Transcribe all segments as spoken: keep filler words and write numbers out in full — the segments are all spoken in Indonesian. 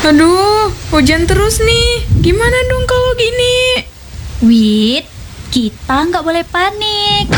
Aduh, hujan terus nih. Gimana dong kalau gini? Wit, kita nggak boleh panik.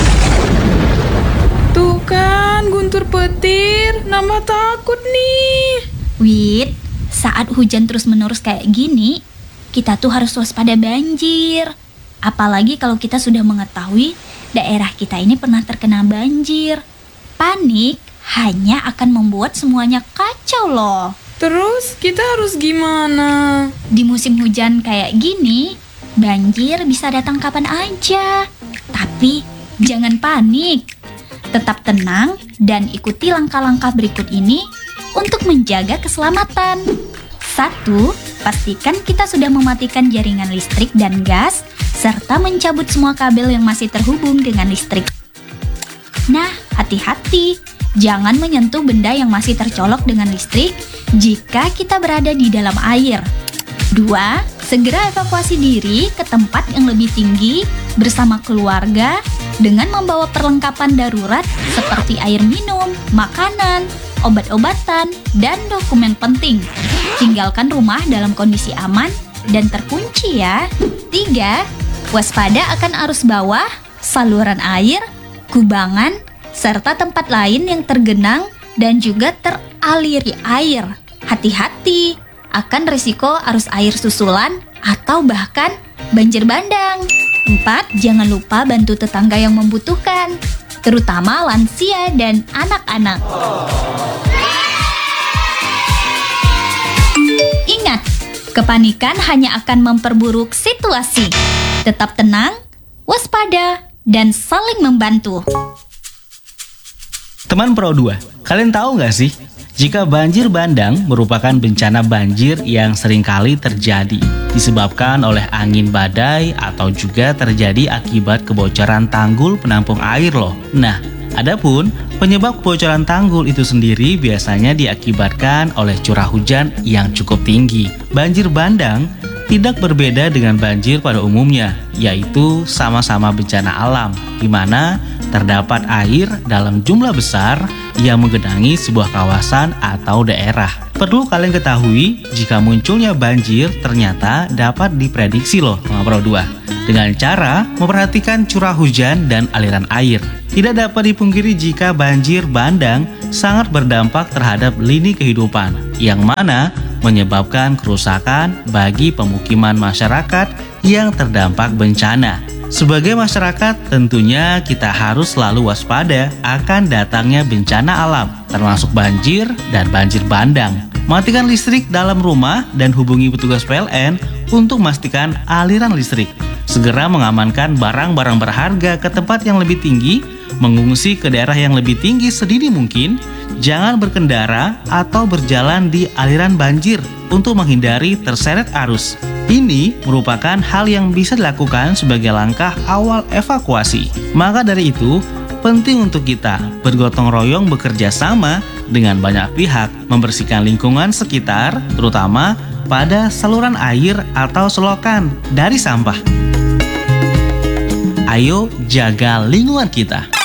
Tuh kan, guntur petir. Nambah takut nih. Wit, saat hujan terus-menerus kayak gini, kita tuh harus waspada banjir. Apalagi kalau kita sudah mengetahui daerah kita ini pernah terkena banjir. Panik hanya akan membuat semuanya kacau loh. Terus kita harus gimana? Di musim hujan kayak gini, banjir bisa datang kapan aja. Tapi jangan panik. Tetap tenang dan ikuti langkah-langkah berikut ini untuk menjaga keselamatan. Satu, pastikan kita sudah mematikan jaringan listrik dan gas, serta mencabut semua kabel yang masih terhubung dengan listrik. Nah, hati-hati. Jangan menyentuh benda yang masih tercolok dengan listrik jika kita berada di dalam air. Dua, segera evakuasi diri ke tempat yang lebih tinggi bersama keluarga dengan membawa perlengkapan darurat seperti air minum, makanan, obat-obatan, dan dokumen penting. Tinggalkan rumah dalam kondisi aman dan terkunci ya. Tiga, waspada akan arus bawah, saluran air, kubangan, serta tempat lain yang tergenang dan juga teraliri air. Hati-hati akan risiko arus air susulan atau bahkan banjir bandang. Empat, jangan lupa bantu tetangga yang membutuhkan, terutama lansia dan anak-anak. Ingat, kepanikan hanya akan memperburuk situasi. Tetap tenang, waspada, dan saling membantu. Teman Pro dua, kalian tahu nggak sih? Jika banjir bandang merupakan bencana banjir yang seringkali terjadi disebabkan oleh angin badai atau juga terjadi akibat kebocoran tanggul penampung air loh. Nah, adapun penyebab kebocoran tanggul itu sendiri biasanya diakibatkan oleh curah hujan yang cukup tinggi. Banjir bandang tidak berbeda dengan banjir pada umumnya, yaitu sama-sama bencana alam, di mana terdapat air dalam jumlah besar yang menggenangi sebuah kawasan atau daerah. Perlu kalian ketahui, jika munculnya banjir ternyata dapat diprediksi loh, Mama Pro dua, dengan cara memperhatikan curah hujan dan aliran air. Tidak dapat dipungkiri jika banjir bandang sangat berdampak terhadap lini kehidupan, yang mana menyebabkan kerusakan bagi pemukiman masyarakat yang terdampak bencana. Sebagai masyarakat, tentunya kita harus selalu waspada akan datangnya bencana alam, termasuk banjir dan banjir bandang. Matikan listrik dalam rumah dan hubungi petugas P L N untuk memastikan aliran listrik. Segera mengamankan barang-barang berharga ke tempat yang lebih tinggi, mengungsi ke daerah yang lebih tinggi sedini mungkin, jangan berkendara atau berjalan di aliran banjir untuk menghindari terseret arus. Ini merupakan hal yang bisa dilakukan sebagai langkah awal evakuasi. Maka dari itu, penting untuk kita bergotong royong bekerja sama dengan banyak pihak, membersihkan lingkungan sekitar, terutama pada saluran air atau selokan dari sampah. Ayo jaga lingkungan kita.